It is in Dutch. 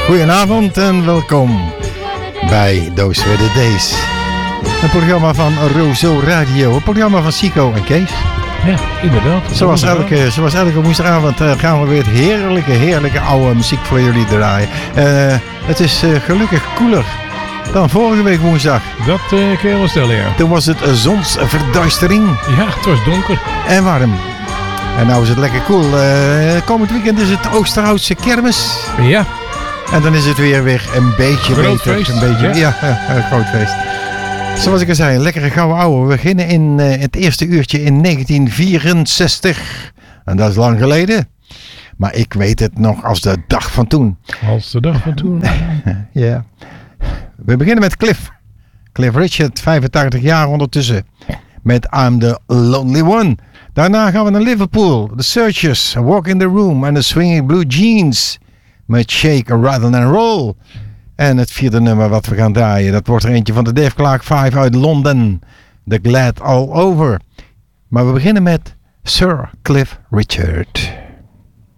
Goedenavond en welkom bij Those Were The Days. Een programma van Rozo Radio, een programma van Sico en Kees. Ja, inderdaad. Zoals elke woensdagavond gaan we weer het heerlijke oude muziek voor jullie draaien. Het is gelukkig koeler dan vorige week woensdag. Dat kun je wel stellen, ja. Toen was het zonsverduistering. Ja, het was donker. En warm. En nou is het lekker koel. Komend weekend is het Oosterhoutse kermis. Ja. En dan is het weer een beetje groot beter. Feest. Een beetje, ja, een groot feest. Zoals ik al zei, een lekkere gouden ouwe. We beginnen in het eerste uurtje in 1964. En dat is lang geleden. Maar ik weet het nog als de dag van toen. Als de dag van toen. Ja. We beginnen met Cliff. Cliff Richard, 85 jaar ondertussen. Met I'm the Lonely One. Daarna gaan we naar Liverpool. The Searchers, Walk in the Room en The Swinging Blue Jeans. Met Shake, Rattle and Roll. En het vierde nummer wat we gaan draaien, dat wordt er eentje van de Dave Clark 5 uit Londen. The Glad All Over. Maar we beginnen met Sir Cliff Richard.